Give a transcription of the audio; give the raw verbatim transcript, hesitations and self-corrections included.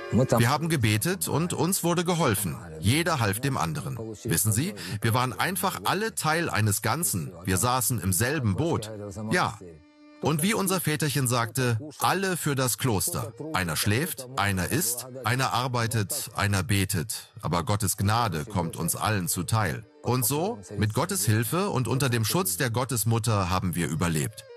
Wir haben gebetet und uns wurde geholfen. Jeder half dem anderen. Wissen Sie, wir waren einfach alle Teil eines Ganzen. Wir saßen im selben Boot. Ja. Und wie unser Väterchen sagte, alle für das Kloster. Einer schläft, einer isst, einer arbeitet, einer betet. Aber Gottes Gnade kommt uns allen zuteil. Und so, mit Gottes Hilfe und unter dem Schutz der Gottesmutter haben wir überlebt.